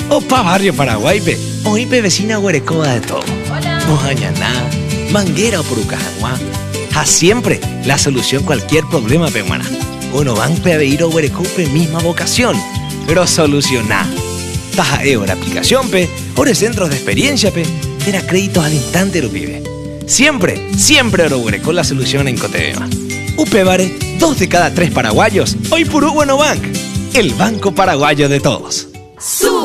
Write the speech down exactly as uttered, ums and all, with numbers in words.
Opa Barrio Paraguay, pe. Oípe vecina Huerecoa de todo. Hola. Mojañaná, Manguera o Purucajaguá. A siempre la solución cualquier problema, pe, mana. Uno van pe a ir a Huerecope misma vocación. Pero solucioná. Taja E O la aplicación, pe. Ore centros de experiencia, pe. Era créditos al instante, lo pibe. Siempre, siempre Oro Huereco la solución en Cotebema. Upebare, dos de cada tres paraguayos. Hoy Purú Bueno Bank, el banco paraguayo de todos. Su